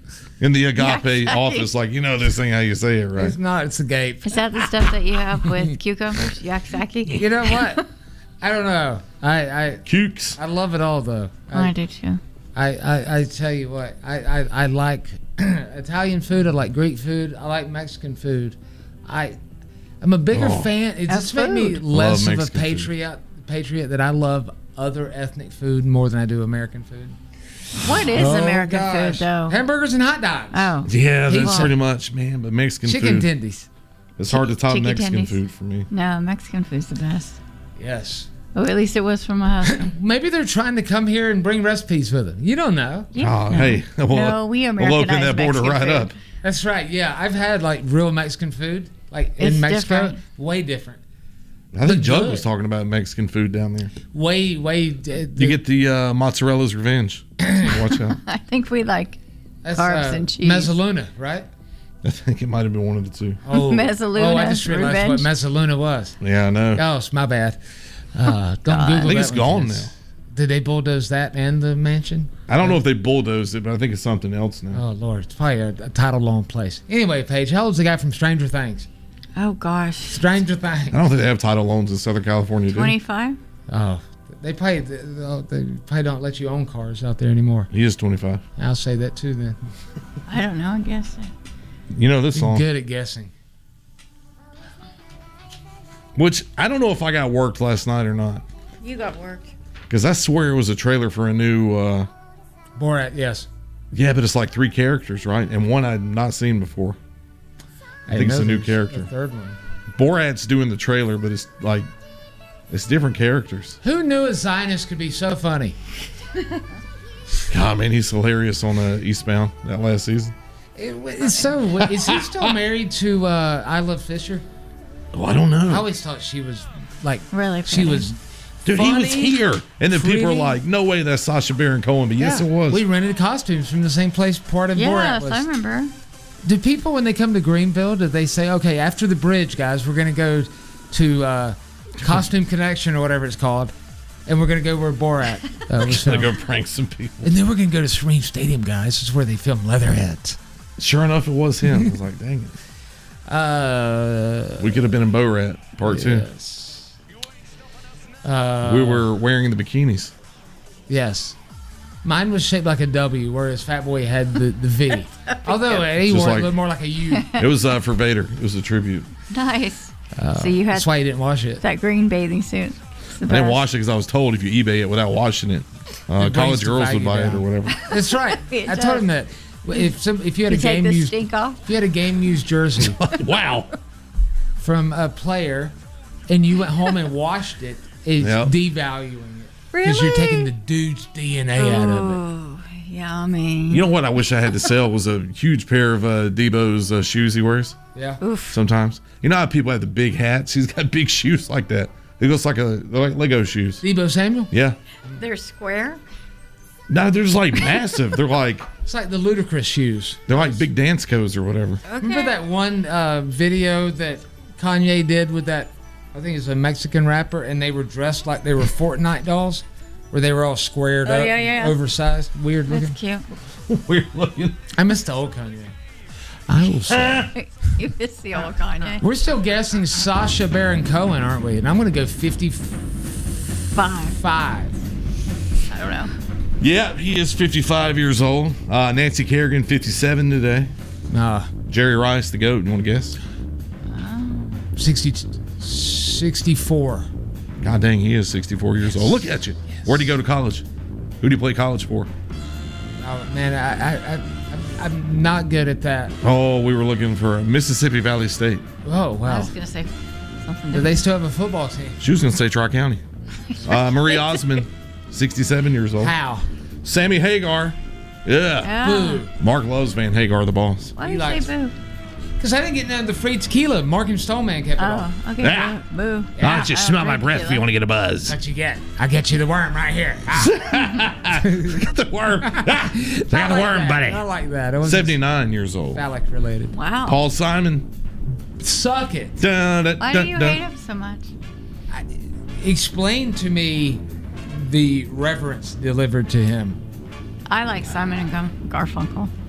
in the Agape exactly. office. Like, this ain't how you say it, right? It's not. It's a gape. Is that the stuff that you have with cucumbers? Yakisaki? You know what? I don't know. Cukes. I love it all though. I do too. I tell you what. I like Italian food. I like Greek food. I like Mexican food. I'm a bigger fan. It just made me less of a patriot that I love other ethnic food more than I do American food. What is American food, though? Hamburgers and hot dogs. Oh. Yeah, that's pretty much, man. But Mexican chicken food. tendies. It's hard to top Chicken Mexican tendies. food for me. No, Mexican food's the best. Yes. Oh, at least it was for my husband. Maybe they're trying to come here and bring recipes with them. You don't know. Oh, hey. No, we we'll Americanized open that border Mexican right food. up. That's right. Yeah, I've had like real Mexican food, like It's in Mexico. different. Way different. I think Jug good. was talking about Mexican food down there. Way. You get the mozzarella's revenge. So watch out. I think we like carbs and cheese. Mezzaluna, right? I think it might have been one of the two. Oh, Mezzaluna, Oh, I just realized revenge. what Mezzaluna was. Yeah, I know. Oh, it's my bad. Don't Google I think that it's one, gone kids. now. Did they bulldoze that and the mansion? I don't know if they bulldozed it, but I think it's something else now. Oh, Lord. It's probably a title long place. Anyway, Paige, how old's the guy from Stranger Things? Oh, gosh. Stranger Things. I don't think they have title loans in Southern California, do they? 25? Oh, they probably don't let you own cars out there anymore. He is 25. I'll say that too then. I don't know, I guess. You know this song? Good at guessing. Which, I don't know if I got worked last night or not. You got worked. Because I swear it was a trailer for a new... Borat, yes. Yeah, but it's like 3 characters, right? And one I'd not seen before. I think it's a new character. The third one. Borat's doing the trailer, but it's like... It's different characters. Who knew a Zionist could be so funny? God, man, he's hilarious on Eastbound that last season. It's so. Is he still married to Isla Fisher? Oh, I don't know. I always thought she was like really. She was. Dude, funny, he was here, and then people were pretty. like, "No way, that's Sacha Baron Cohen." But yes, it was. We rented costumes from the same place part of Borat Yes, was. I remember. Do people, when they come to Greenville, do they say, "Okay, after the bridge, guys, we're going to go to Costume Connection or whatever it's called, and we're going to go where Borat was Gonna filmed. go prank some people. And then we're going to go to Serene Stadium, guys. This is where they film Leatherheads." Sure enough, it was him. I was like, "Dang it, we could have been in Borat Part 2." We were wearing the bikinis. Yes. Mine was shaped like a W, whereas Fat Boy had the V. Although he wore it a little more like a U. It was for Vader. It was a tribute. Nice. So you had That's why you didn't wash it. that green bathing suit. I didn't wash it because I was told if you eBay it without washing it, brings college the girls value would buy it down. or whatever. That's right. It I told him that if you had a You take game the used stink off. if you had a game used jersey Wow. from a player and you went home and washed it, it's Yep. devaluing it because you're taking the dude's DNA out of it. Oh, yummy. You know what I wish I had to sell was a huge pair of Debo's shoes he wears Yeah. Oof. sometimes. You know how people have the big hats? He's got big shoes like that. It looks like they're like Lego shoes. Debo Samuel? Yeah. They're square. No, they're just like massive. They're like It's like the Ludacris shoes. big dance codes or whatever. Remember that one video that Kanye did with that, I think it's a Mexican rapper, and they were dressed like they were Fortnite dolls, where they were all squared up, yeah. oversized, weird That's looking. cute. Weird looking. I miss the old Kanye. I will say. You miss the old Kanye. We're still guessing Sacha Baron Cohen, aren't we? And I'm going to go 55. Five. I don't know. Yeah, he is 55 years old. Nancy Kerrigan, 57 today. Jerry Rice, the GOAT. You want to guess? 64. God dang, he is 64 years old. Look at you. Where'd he go to college? Who did he play college for? Oh, man, I'm not good at that. Oh, we were looking for Mississippi Valley State. Oh, I wow. was going to say something Do they different. still have a football team? She was going to say Tri-County. Marie Osmond, 67 years old. How? Sammy Hagar. Yeah. Boo. Mark loves Van Hagar, the boss. Why He do you likes- say boo? Because I didn't get none of the free tequila. Mark and Stoneman kept it all. Oh, okay. Ah. Boo. Why don't you I smell don't my drink breath if you tequila. want to get a buzz? What you get? I get you the worm right here. Got the worm. I got the worm, buddy. I like that. It was 79 years old. phallic related. Wow. Paul Simon. Suck it. Dun, dun, Why dun, do you dun. hate him so much? Explain to me the reverence delivered to him. I like Simon and Garfunkel.